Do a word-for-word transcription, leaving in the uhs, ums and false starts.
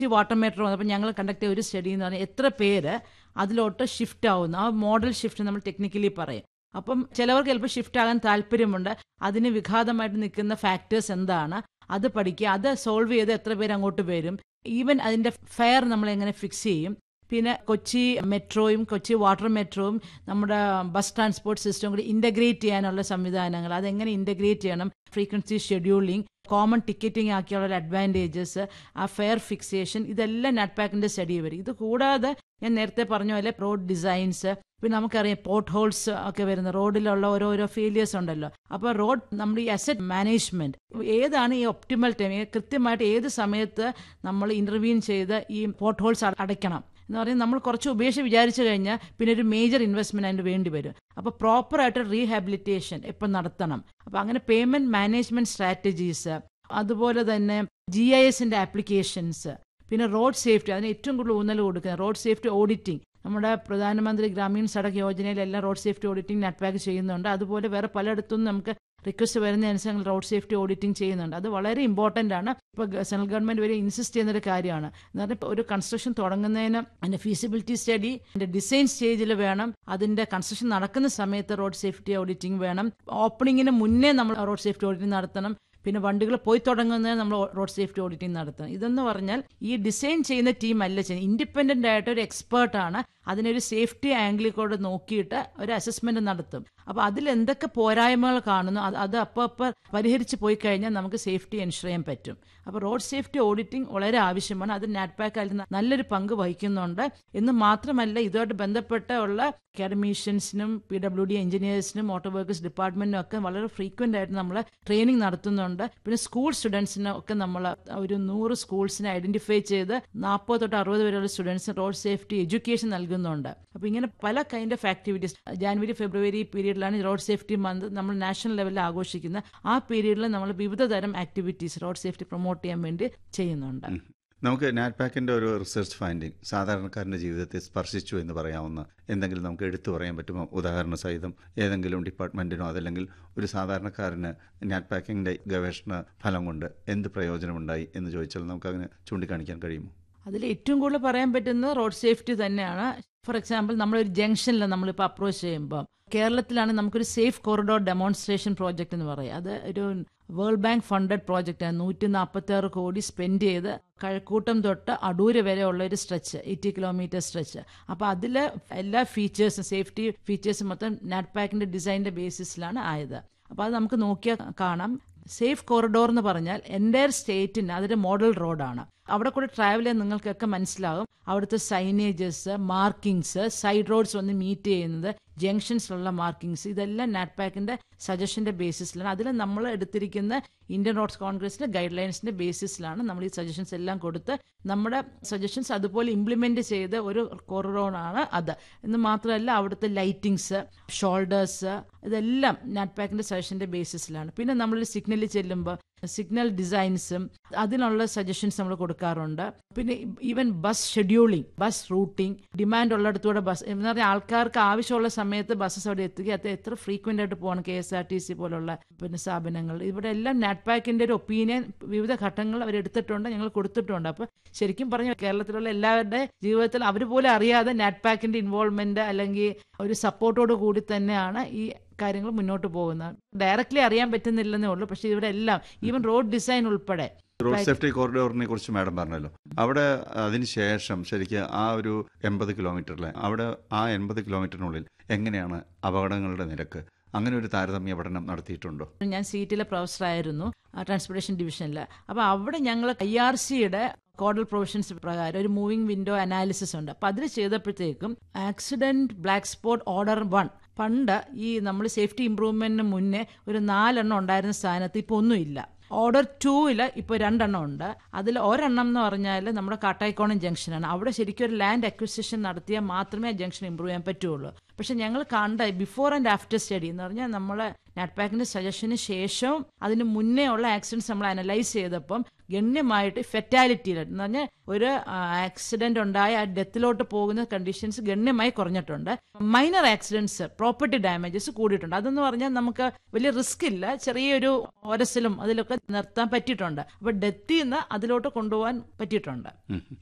ഈ water metro വന്നപ്പോൾ ഞങ്ങൾ കണ്ടക്ട് ചെയ്ത ഒരു സ്റ്റഡി എന്ന് പറഞ്ഞാൽ എത്ര പേര് അതിലോട്ട് ഷിഫ്റ്റ് ആവുന്നു. ആ മോഡൽ ഷിഫ്റ്റ് നമ്മൾ ടെക്നിക്കലി പറയും. അപ്പം ചിലവർക്ക് ചിലപ്പോൾ ഷിഫ്റ്റ് ആകാൻ താല്പര്യമുണ്ട്. അതിന് വിഘാതമായിട്ട് നിൽക്കുന്ന ഫാക്ടേഴ്സ് എന്താണ്, അത് പഠിക്കുക. അത് സോൾവ് ചെയ്ത് എത്ര പേര് അങ്ങോട്ട് വരും, ഈവൻ അതിൻ്റെ ഫെയർ നമ്മൾ എങ്ങനെ ഫിക്സ് ചെയ്യും. പിന്നെ കൊച്ചി മെട്രോയും കൊച്ചി വാട്ടർ മെട്രോയും നമ്മുടെ ബസ് ട്രാൻസ്പോർട്ട് സിസ്റ്റം കൂടി ഇൻ്റഗ്രേറ്റ് ചെയ്യാനുള്ള സംവിധാനങ്ങൾ, അതെങ്ങനെ ഇൻ്റഗ്രേറ്റ് ചെയ്യണം, frequency scheduling, common ticketing ആക്കിയുള്ള advantages, ആ ഫെയർ ഫിക്സേഷൻ, ഇതെല്ലാം നാറ്റ്പാക്കിൻ്റെ സ്റ്റഡി വരും. ഇത് കൂടാതെ ഞാൻ നേരത്തെ പറഞ്ഞ പോലെ റോഡ് ഡിസൈൻസ്, പിന്നെ നമുക്കറിയാം പോർട്ട് ഹോൾസ് ഒക്കെ വരുന്ന റോഡിലുള്ള ഓരോരോ ഫെയിലിയേഴ്സ് ഉണ്ടല്ലോ. അപ്പോൾ റോഡ് നമ്മുടെ ഈ അസറ്റ് മാനേജ്മെന്റ്, ഏതാണ് ഈ ഒപ്റ്റിമൽ ടൈം, കൃത്യമായിട്ട് ഏത് സമയത്ത് നമ്മൾ ഇന്റർവ്യൂൻ ചെയ്ത് ഈ പോർട്ട് ഹോൾസ് അടയ്ക്കണം എന്ന് പറയുന്നത്. നമ്മൾ കുറച്ച് ഉപേക്ഷിച്ച് വിചാരിച്ചു കഴിഞ്ഞാൽ പിന്നെ ഒരു മേജർ ഇൻവെസ്റ്റ്മെന്റ് അതിന് വേണ്ടി വരും. അപ്പോൾ പ്രോപ്പറായിട്ട് റീഹാബിലിറ്റേഷൻ എപ്പം നടത്തണം. അപ്പോൾ അങ്ങനെ പേയ്മെന്റ് മാനേജ്മെന്റ് സ്ട്രാറ്റജീസ്, അതുപോലെ തന്നെ ജി ഐ എസിന്റെ ആപ്ലിക്കേഷൻസ്, പിന്നെ റോഡ് സേഫ്റ്റി, അതിന് ഏറ്റവും കൂടുതൽ ഊന്നൽ കൊടുക്കുന്നത് റോഡ് സേഫ്റ്റി ഓഡിറ്റിംഗ്. നമ്മുടെ പ്രധാനമന്ത്രി Gramin Sadak യോജനയിലെല്ലാം road safety auditing NATPAC ചെയ്യുന്നുണ്ട്. അതുപോലെ വേറെ പലയിടത്തും നമുക്ക് റിക്വസ്റ്റ് വരുന്നതനുസരിച്ച് റോഡ് സേഫ്റ്റി ഓഡിറ്റിംഗ് ചെയ്യുന്നുണ്ട്. അത് വളരെ ഇമ്പോർട്ടൻ്റ് ആണ്. ഇപ്പോൾ സെൻട്രൽ ഗവൺമെൻറ് വരെ ഇൻസിസ്റ്റ് ചെയ്യുന്നൊരു കാര്യമാണ്. എന്ന് പറഞ്ഞാൽ ഒരു കൺസ്ട്രക്ഷൻ തുടങ്ങുന്നതിന് അതിൻ്റെ ഫീസിബിലിറ്റി സ്റ്റഡി അതിൻ്റെ ഡിസൈൻ സ്റ്റേജിൽ വേണം, അതിൻ്റെ കൺസ്ട്രക്ഷൻ നടക്കുന്ന സമയത്ത് റോഡ് സേഫ്റ്റി ഓഡിറ്റിംഗ് വേണം, ഓപ്പണിങ്ങിന് മുന്നേ നമ്മൾ റോഡ് സേഫ്റ്റി ഓഡിറ്റിംഗ് നടത്തണം, പിന്നെ വണ്ടികൾ പോയി തുടങ്ങുന്നതിന് നമ്മൾ റോഡ് സേഫ്റ്റി ഓഡിറ്റിംഗ് നടത്തണം. ഇതെന്ന് പറഞ്ഞാൽ ഈ ഡിസൈൻ ചെയ്യുന്ന ടീം അല്ല ചെയ്യുന്നത്, ഇൻഡിപെൻഡൻ്റ് ആയിട്ട് ഒരു എക്സ്പേർട്ടാണ് അതിനൊരു സേഫ്റ്റി ആംഗിളിൽ കൂടെ നോക്കിയിട്ട് ഒരു അസസ്മെന്റ് നടത്തും. അപ്പോൾ അതിൽ എന്തൊക്കെ പോരായ്മകൾ കാണുന്നു അത് അത് അപ്പോൾ അപ്പോൾ പരിഹരിച്ച് പോയി കഴിഞ്ഞാൽ നമുക്ക് സേഫ്റ്റി എൻഷുർ ചെയ്യാൻ പറ്റും. അപ്പോൾ റോഡ് സേഫ്റ്റി ഓഡിറ്റിംഗ് വളരെ ആവശ്യമാണ്. അത് നാറ്റ്പാക്ക് അതിൽ നല്ലൊരു പങ്ക് വഹിക്കുന്നുണ്ട്. എന്ന് മാത്രമല്ല, ഇതുമായിട്ട് ബന്ധപ്പെട്ട ഉള്ള അക്കാഡമീഷ്യൻസിനും P W D എഞ്ചിനീയേഴ്സിനും motor vehicles ഡിപ്പാർട്ട്മെന്റിനും ഒക്കെ വളരെ ഫ്രീക്വന്റ് ആയിട്ട് നമ്മൾ ട്രെയിനിങ് നടത്തുന്നുണ്ട്. പിന്നെ സ്കൂൾ സ്റ്റുഡൻസിനും ഒക്കെ നമ്മൾ ഒരു നൂറ് സ്കൂൾസിനെ ഐഡന്റിഫൈ ചെയ്ത് നാൽപ്പത് തൊട്ട് അറുപത് വരെയുള്ള സ്റ്റുഡൻസിന് റോഡ് സേഫ്റ്റി എഡ്യൂക്കേഷൻ നൽകുന്നുണ്ട്. അപ്പോൾ ഇങ്ങനെ പല kind of activities January February പീരീഡിലാണ് road safety month നമ്മൾ നാഷണൽ ലെവലിൽ ആഘോഷിക്കുന്നത്. ആ പീരീഡിൽ നമ്മൾ വിവിധ തരം ആക്ടിവിറ്റീസ് റോഡ് സേഫ്റ്റി പ്രൊമോട്ട് ചെയ്യാൻ വേണ്ടി ചെയ്യുന്നുണ്ട്. നമുക്ക് നാറ്റ്പാക്കിൻ്റെ ഒരു റിസർച്ച് ഫൈൻഡിങ് സാധാരണക്കാരൻ്റെ ജീവിതത്തെ സ്പർശിച്ചു എന്ന് പറയാവുന്ന എന്തെങ്കിലും നമുക്ക് എടുത്തു പറയാൻ പറ്റുമോ? ഉദാഹരണ സഹിതം ഏതെങ്കിലും ഡിപ്പാർട്ട്മെൻറ്റിനോ അതല്ലെങ്കിൽ ഒരു സാധാരണക്കാരന് നാറ്റ്പാക്കിൻ്റെ ഗവേഷണ ഫലം കൊണ്ട് എന്ത് പ്രയോജനമുണ്ടായി എന്ന് ചോദിച്ചാൽ നമുക്കങ്ങനെ ചൂണ്ടിക്കാണിക്കാൻ കഴിയുമോ? അതിൽ ഏറ്റവും കൂടുതൽ പറയാൻ പറ്റുന്നത് റോഡ് സേഫ്റ്റി തന്നെയാണ്. ഫോർ എക്സാമ്പിൾ, നമ്മളൊരു ജംഗ്ഷനിൽ നമ്മളിപ്പോൾ അപ്രോച്ച് ചെയ്യുമ്പോൾ കേരളത്തിലാണ് നമുക്കൊരു സേഫ് കോറിഡോർ ഡെമോൺസ്ട്രേഷൻ പ്രോജക്റ്റ് എന്ന് പറയും. അത് ഒരു വേൾഡ് ബാങ്ക് ഫണ്ടഡ് പ്രോജക്റ്റാണ്. നൂറ്റി നാൽപ്പത്തി ആറ് കോടി സ്പെൻഡ് ചെയ്ത് കഴക്കൂട്ടം തൊട്ട് അടൂര് വരെ ഉള്ള ഒരു സ്ട്രെച്ച്, എയ്റ്റി കിലോമീറ്റർ സ്ട്രെച്ച്. അപ്പോൾ അതിൽ എല്ലാ ഫീച്ചേഴ്സും സേഫ്റ്റി ഫീച്ചേഴ്സും മൊത്തം നാറ്റ്പാക്കിൻ്റെ ഡിസൈനിൻ്റെ ബേസിസിലാണ് ആയത്. അപ്പോൾ അത് നമുക്ക് നോക്കിയാൽ കാണാം. സേഫ് കോറിഡോർ എന്ന് പറഞ്ഞാൽ എൻ്റയർ സ്റ്റേറ്റിന് അതൊരു മോഡൽ റോഡാണ്. അവിടെ കൂടെ ട്രാവൽ ചെയ്യാൻ നിങ്ങൾക്കൊക്കെ മനസ്സിലാവും. അവിടുത്തെ സൈനേജസ്, മാർക്കിങ്സ്, സൈഡ് റോഡ്സ് വന്ന് മീറ്റ് ചെയ്യുന്നത്, ജംഗ്ഷൻസിലുള്ള മാർക്കിങ്സ്, ഇതെല്ലാം നാറ്റ്പാക്കിൻ്റെ സജഷൻ്റെ ബേസിസിലാണ്. അതിൽ നമ്മൾ എടുത്തിരിക്കുന്ന ഇന്ത്യൻ റോഡ്സ് കോൺഗ്രസിൻ്റെ ഗൈഡ് ലൈൻസിൻ്റെ ബേസിസിലാണ് നമ്മൾ ഈ സജഷൻസ് എല്ലാം കൊടുത്ത് നമ്മുടെ സജഷൻസ് അതുപോലെ ഇംപ്ലിമെൻറ്റ് ചെയ്ത ഒരു കോറിഡോറാണ് അത്. എന്ന് മാത്രമല്ല, അവിടുത്തെ ലൈറ്റിങ്സ്, ഷോൾഡേഴ്സ്, ഇതെല്ലാം നാറ്റ്പാക്കിൻ്റെ സജഷൻ്റെ ബേസിസിലാണ്. പിന്നെ നമ്മളൊരു സിഗ്നലിൽ ചെല്ലുമ്പോൾ സിഗ്നൽ ഡിസൈൻസും അതിനുള്ള സജഷൻസ് നമ്മൾ കൊടുക്കാറുണ്ട്. പിന്നെ even bus scheduling, bus routing, demand ഉള്ളിടത്തൂടെ bus എന്ന് പറഞ്ഞാൽ ആൾക്കാർക്ക് ആവശ്യമുള്ള സമയത്ത് ബസ്സസ് അവിടെ എത്തുക, അത് എത്ര ഫ്രീക്വൻ്റ് ആയിട്ട് പോകണം. K S R T C പോലുള്ള പിന്നെ സ്ഥാപനങ്ങൾ ഇവിടെ എല്ലാം നാറ്റ്പാക്കിൻ്റെ ഒരു ഒപ്പീനിയൻ വിവിധ ഘട്ടങ്ങൾ അവരെടുത്തിട്ടുണ്ട്, ഞങ്ങൾ കൊടുത്തിട്ടുണ്ട്. അപ്പോൾ ശരിക്കും പറഞ്ഞാൽ കേരളത്തിലുള്ള എല്ലാവരുടെ ജീവിതത്തിൽ അവർ പോലും അറിയാതെ നാറ്റ്പാക്കിൻ്റെ ഇൻവോൾവ്മെന്റ് അല്ലെങ്കിൽ ഒരു സപ്പോർട്ടോട് കൂടി തന്നെയാണ് ഈ കാര്യങ്ങൾ മുന്നോട്ട് പോകുന്നത്. ഡയറക്റ്റ്ലി അറിയാൻ പറ്റുന്നില്ലെന്നേ ഉള്ളൂ. പക്ഷെ ഇവിടെ എല്ലാം ഈവൻ റോഡ് ഡിസൈൻ ഉൾപ്പെടെ. റോഡ് സേഫ്റ്റി കോറിഡോറിനെ കുറിച്ച് മാഡം പറഞ്ഞല്ലോ. അവിടെ അതിന് ശേഷം ശരിക്കും ആ ഒരു എൺപത് കിലോമീറ്ററിലെ അവിടെ ആ എൺപത് കിലോമീറ്ററിനുള്ളിൽ എങ്ങനെയാണ് അപകടങ്ങളുടെ നിരക്ക്? അങ്ങനെ ഒരു താരതമ്യ പഠനം നടത്തിയിട്ടുണ്ടോ? ഞാൻ സീറ്റിലെ പ്രൊഫസറായിരുന്നു ട്രാൻസ്പോർട്ടേഷൻ ഡിവിഷനിൽ. അപ്പോൾ അവിടെ ഞങ്ങൾ ഐ ആർ സിയുടെ കോഡൽ പ്രൊവിഷൻസ് പ്രകാരം ഒരു മൂവിംഗ് വിൻഡോ അനാലിസിസ് ഉണ്ട്. അപ്പം അതിൽ ചെയ്തപ്പോഴത്തേക്കും accident black spot order one, പണ്ട് ഈ നമ്മൾ സേഫ്റ്റി ഇംപ്രൂവ്മെന്റിന് മുന്നേ ഒരു നാലെണ്ണം ഉണ്ടായിരുന്ന സ്ഥാനത്ത് ഇപ്പോൾ ഒന്നുമില്ല. ഓർഡർ ടൂവിൽ ഇപ്പോൾ രണ്ടെണ്ണം ഉണ്ട്. അതിൽ ഒരെണ്ണം എന്ന് പറഞ്ഞാൽ നമ്മുടെ കാട്ടായിക്കോണം ജംഗ്ഷനാണ്. അവിടെ ശരിക്കും ഒരു ലാൻഡ് അക്വിസിഷൻ നടത്തിയാൽ മാത്രമേ ആ ജംഗ്ഷൻ ഇമ്പ്രൂവ് ചെയ്യാൻ പറ്റുള്ളൂ. പക്ഷെ ഞങ്ങൾ കണ്ട ബിഫോർ ആൻഡ് ആഫ്റ്റർ സ്റ്റഡി എന്ന് പറഞ്ഞാൽ നമ്മളെ നാറ്റ്പാക്കിന്റെ സജഷന് ശേഷം അതിന് മുന്നേ ഉള്ള ആക്സിഡൻസ് നമ്മൾ അനലൈസ് ചെയ്തപ്പം ഗണ്യമായിട്ട് ഫെറ്റാലിറ്റി എന്ന് പറഞ്ഞാൽ ഒരു ആക്സിഡന്റ് ഉണ്ടായ ആ ഡെത്തിലോട്ട് പോകുന്ന കണ്ടീഷൻസ് ഗണ്യമായി കുറഞ്ഞിട്ടുണ്ട്. മൈനർ ആക്സിഡൻസ്, പ്രോപ്പർട്ടി ഡാമേജസ് കൂടിയിട്ടുണ്ട്. അതെന്ന് പറഞ്ഞാൽ നമുക്ക് വലിയ റിസ്ക് ഇല്ല, ചെറിയൊരു ഓരസിലും അതിലൊക്കെ നിർത്താൻ പറ്റിയിട്ടുണ്ട്. അപ്പൊ ഡെത്തിൽ നിന്ന് അതിലോട്ട് കൊണ്ടുപോകാൻ പറ്റിയിട്ടുണ്ട്.